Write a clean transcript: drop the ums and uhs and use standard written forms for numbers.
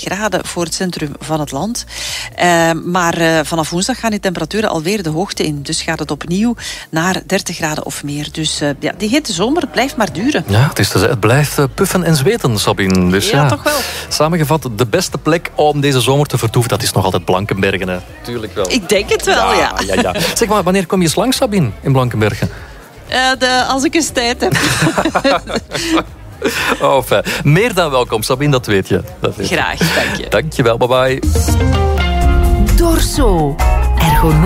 graden voor het centrum van het land. Maar vanaf woensdag gaan die temperaturen alweer de hoogte in. Dus gaat het opnieuw naar 30 graden of meer. Dus die hete zomer blijft maar duren. Ja, het blijft puffen en zweten, Sabine. Dus, ja, toch wel. Samengevat, de beste plek om deze zomer te vertoeven, dat is nog altijd Blankenbergen. Hè. Tuurlijk wel. Ik denk het wel, ja. Zeg maar, wanneer kom je eens langs, Sabine, in Blankenbergen? Als ik eens tijd heb. Oh, fijn. Meer dan welkom, Sabine, dat weet je. Graag, dank je. Dank je wel, bye bye. Dorso. Ergonom.